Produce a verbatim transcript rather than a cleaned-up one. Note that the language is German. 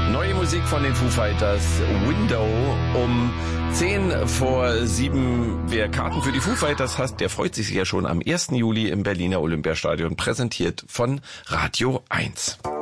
Neue Musik von den Foo Fighters, Window, um zehn vor sieben. Wer Karten für die Foo Fighters hat, der freut sich ja schon am ersten Juli im Berliner Olympiastadion, präsentiert von Radio eins.